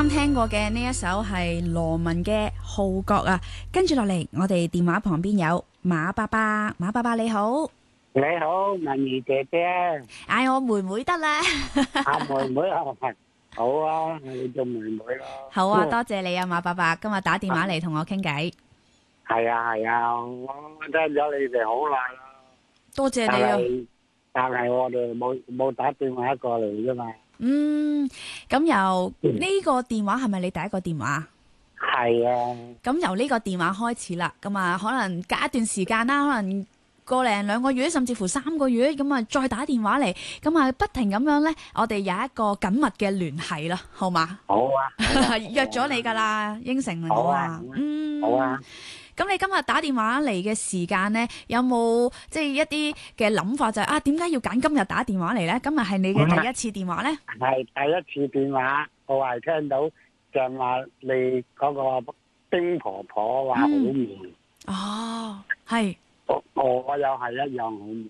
聽過嘅呢一首係羅文嘅《號角》啊，跟住落嚟，我哋電話旁邊有馬伯伯，馬伯伯你好， 你好，文怡姐姐， 嗌我妹妹得啦。 阿妹妹好啊，你做妹妹咯。 好啊，多謝你啊，馬伯伯，今日打電話嚟同我傾偈。 係啊係啊，我聽咗你哋好耐啦。 多謝你啊。 但係我哋冇打電話過嚟啫嘛。 咁由呢個電話係咪你第一個電話？ 係啊。 咁由呢個電話開始啦，咁啊可能隔一段時間啦，可能個零兩個月，甚至乎3個月，咁啊再打電話嚟，咁啊不停咁樣呢，我哋有一個緊密嘅聯繫啦，好嘛？ 好啊。 約咗你噶啦，應承我啊。 好啊。 咁你今日打電話嚟嘅時間呢，有冇即係一啲嘅諗法就係點解要揀今日打電話嚟呢？今日係你嘅第一次電話呢？ 係第一次電話，我係聽到就話你嗰個丁婆婆話好悶。 哦，係。 我又係一樣好悶。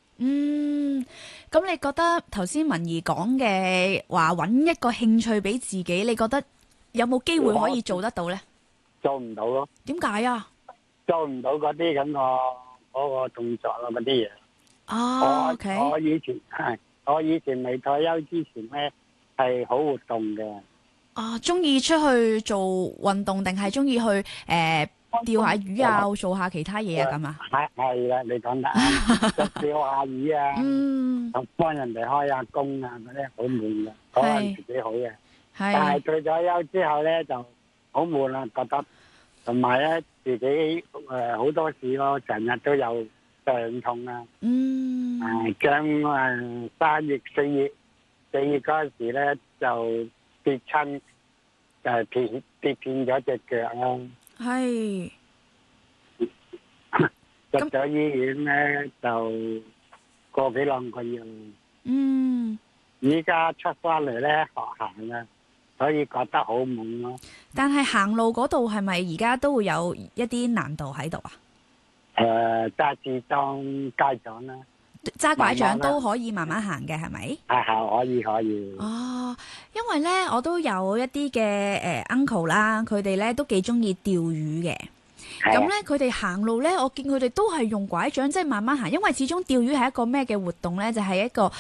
咁你覺得頭先文怡講嘅話揾一個興趣俾自己，你覺得有冇機會可以做得到呢？ 做唔到咯。 點解啊？ 做唔到嗰啲咁個動作啊，嗰啲嘢。 OK。 我以前未退休之前咧，係好活動嘅。 中意出去做運動定係中意去釣下魚啊，做下其他嘢啊咁啊？ 係啦，你講得啱。釣下魚啊，幫人哋開下工啊，嗰啲好悶嘅，嗰陣時幾好嘅。但係退咗休之後咧，就好悶啦，覺得。同埋咧，自己好多事咯，成日都有病痛啊。將3月4月嗰陣時咧就跌親，跌斷咗隻腳咯。 係。 入咗醫院咧，就個幾兩個月。依家出翻嚟咧，學行啦。所以覺得好悶咯。 但係行路嗰度係咪而家都會有一啲難度喺度啊？ 揸住當街長啦， 揸拐杖都可以慢慢行嘅，係咪？ 係可以。 因為咧，我都有一啲嘅uncle 啦，佢哋咧都幾中意釣魚嘅。咁咧，佢哋行路咧，我見佢哋都係用拐杖，即係慢慢行。因為始終釣魚係一個咩嘅活動咧？就係一個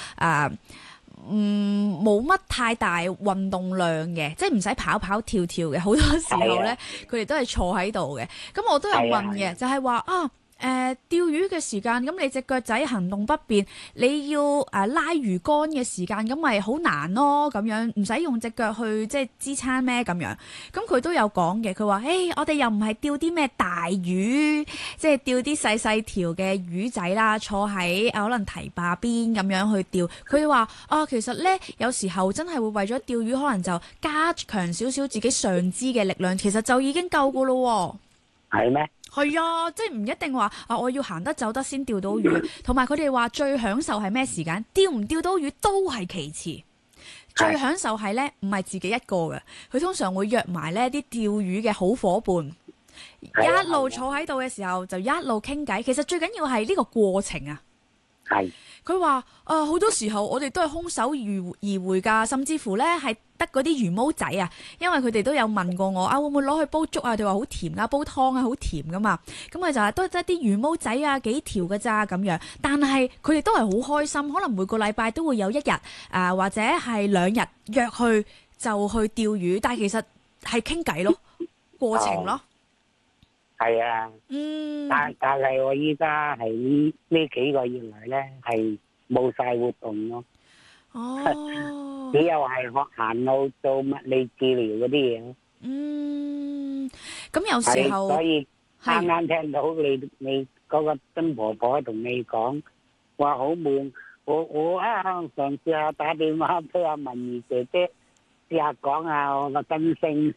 冇乜太大運動量嘅，即係唔使跑跑跳跳嘅，好多時候呢，佢哋都係坐喺度嘅。咁我都有問嘅，就係話釣魚嘅時間，咁你隻腳仔行動不便，你要拉魚竿嘅時間，咁咪好難咯。咁樣唔使用隻腳去即係支撐咩咁樣。咁佢都有講嘅，佢話：我哋又唔係釣啲咩大魚，即係釣啲細細條嘅魚仔啦，坐喺可能堤壩邊咁樣去釣。佢話其實呢，有時候真係會為咗釣魚，可能就加強少少自己上肢嘅力量，其實就已經夠噶咯。 係咩？ 係啊，即係唔一定話我要行得走得先釣到魚，同埋佢哋話最享受係咩時間？釣唔釣到魚都係其次，最享受係呢，唔係自己一個嘅，佢通常會約埋呢啲釣魚嘅好夥伴，一路坐喺度嘅時候就一路傾偈。其實最緊要係呢個過程啊。佢話好多時候我哋都係空手而回噶，甚至乎呢係得嗰啲魚毛仔啊，因為佢哋都有問過我會唔會攞去煲粥啊？佢話好甜啊，煲湯啊好甜噶嘛。咁佢就係都得啲魚毛仔啊，幾條噶咋咁樣。但係佢哋都係好開心，可能每個禮拜都會有1日或者係2日約去就去釣魚，但係其實係傾偈咯，過程咯。 係啊。但係我依家係呢幾個月嚟咧，係冇晒活動咯。只有係學行路做物理治療嗰啲嘢。 咁有時候所以啱啱聽到你嗰個曾婆婆同你講話好悶，我嘗試下打電話俾阿文怡姐姐試下講下我個心聲。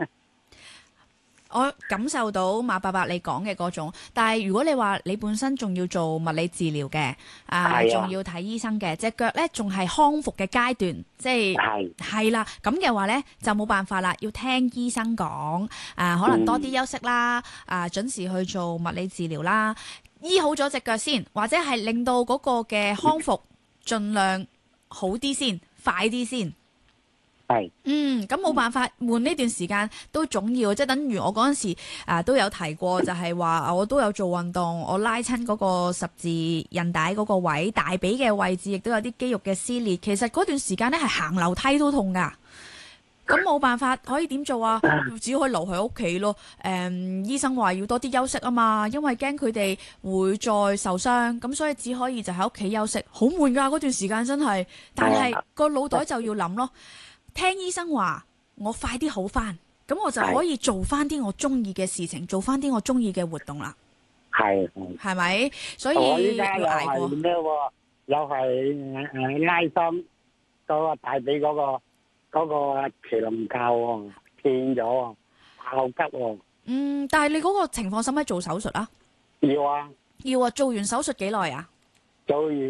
我感受到馬伯伯你講嘅嗰種，但係如果你話你本身仲要做物理治療嘅，仲要睇醫生嘅，隻腳呢仲係康復嘅階段，即係啦，咁嘅話呢，就冇辦法啦，要聽醫生講，可能多啲休息啦，準時去做物理治療啦，醫好咗隻腳先，或者係令到嗰個嘅康復盡量好啲先，快啲先。 係。 咁冇辦法，換呢段時間都總要，即係等於我嗰陣時都有提過，就係話我都有做運動，我拉親嗰個十字韌帶嗰個位，大髀嘅位置亦都有啲肌肉嘅撕裂。其實嗰段時間咧係行樓梯都痛㗎。咁冇辦法，可以點做啊？只可以留喺屋企咯。醫生話要多啲休息啊嘛，因為驚佢哋會再受傷，咁所以只可以就喺屋企休息。好悶㗎，嗰段時間真係，但係個腦袋就要諗咯。聽醫生話，我快啲好翻，咁我就可以做翻啲我中意嘅事情，做翻啲我中意嘅活動啦。係咪？所以我依家又捱過係咩喎？又係拉傷嗰個大髀嗰個麒麟臼喎，斷咗喎，爆吉喎。 但係你嗰個情況使唔使做手術啊？ 要啊。 要啊！做完手術幾耐啊？ 做完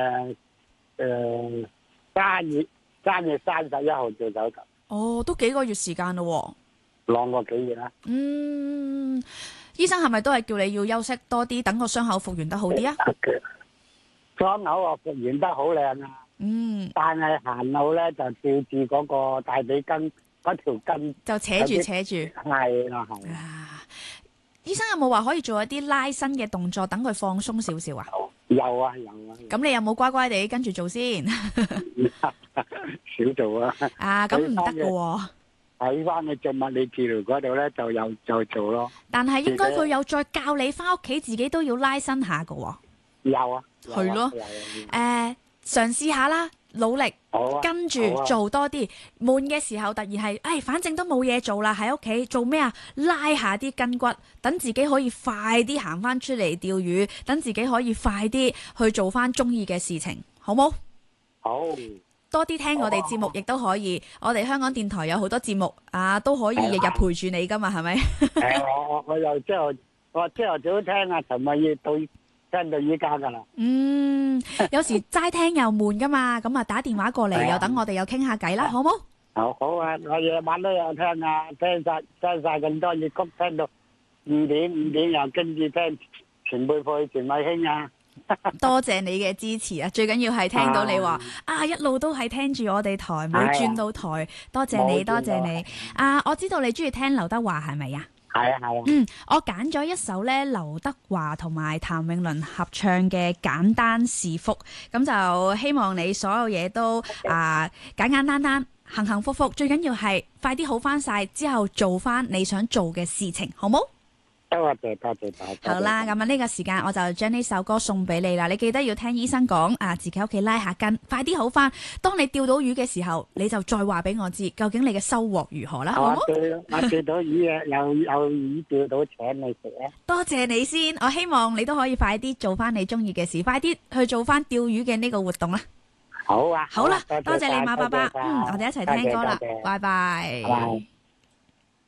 3月31號做手術。 哦，都幾個月時間咯喎。 2個幾月啦。 醫生係咪都係叫你要休息多啲，等個傷口復原得好啲啊？ 傷口啊復原得好靚啊！但係行路咧就吊住嗰個大髀筋嗰條筋， 就扯住。 係啦，係。 醫生有冇話可以做一啲拉伸嘅動作，等佢放鬆少少啊？ 有啊。 咁你有冇乖乖地跟住做先？ 少做啊。 咁唔得㗎喎。 喺翻去做物理治療嗰度咧，就做咯。 但係應該佢有再教你翻屋企自己都要拉伸下㗎喎。 有啊。 係咯。嘗試下啦，努力跟住做多啲。悶嘅時候突然係，反正都冇嘢做啦，喺屋企做咩啊？拉下啲筋骨，等自己可以快啲行翻出嚟釣魚，等自己可以快啲去做翻中意嘅事情，好冇？ 好。 多啲聽我哋節目，亦都可以。我哋香港電台有好多節目都可以日日陪住你噶嘛，係咪？ 我又朝頭早聽啊，尋日要聽到依家噶啦。 有時齋聽又悶噶嘛，咁打電話過嚟，又等我哋又傾下偈啦，好冇？ 好啊！我夜晚都有聽啊，聽晒咁多粵曲，聽到5點又跟住聽前輩課陳偉興啊。 多謝你嘅支持啊！最緊要係聽到你話一路都係聽住我哋台，冇轉到台。多謝你，多謝你。我知道你中意聽劉德華，係咪啊？ 係啊。 我揀咗一首咧，劉德華同埋譚詠麟合唱嘅《簡單是福》，咁就希望你所有嘢都簡簡單單、幸幸福福，最緊要係快啲好翻晒之後，做翻你想做嘅事情，好冇？ 多謝。 好啦，咁呢個時間我就將呢首歌送俾你啦。你記得要聽醫生講自己屋企拉下筋，快啲好翻。當你釣到魚嘅時候，你就再話俾我知，究竟你嘅收穫如何啦，好冇？ 我釣到魚啊，有魚釣到請你食啊！ 多謝你先，我希望你都可以快啲做翻你中意嘅事，快啲去做翻釣魚嘅呢個活動啦。 好啊， 好啦，多謝你馬爸爸，我哋一齊聽歌啦，拜拜。